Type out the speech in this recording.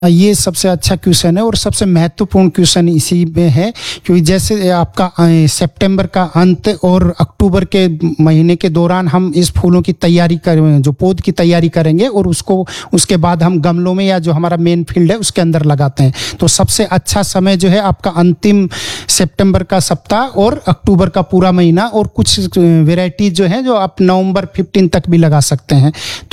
ये सबसे अच्छा क्वेश्चन है और सबसे महत्वपूर्ण क्वेश्चन इसी में है, क्योंकि जैसे आपका सितंबर का अंत और अक्टूबर के महीने के दौरान हम इस फूलों की तैयारी करें, जो पौध की तैयारी करेंगे और उसको उसके बाद हम गमलों में या जो हमारा मेन फील्ड है उसके अंदर लगाते हैं। तो सबसे अच्छा समय जो है आपका अंतिम सितंबर का सप्ताह और अक्टूबर का पूरा महीना, और कुछ वेराइटी जो है जो आप नवंबर 15 तक भी लगा सकते हैं।